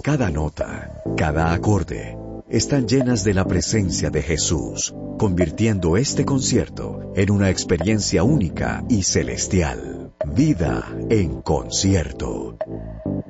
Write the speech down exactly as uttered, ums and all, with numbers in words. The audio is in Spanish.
cada nota, cada acorde, están llenas de la presencia de Jesús, convirtiendo este concierto en una experiencia única y celestial. Vida en concierto.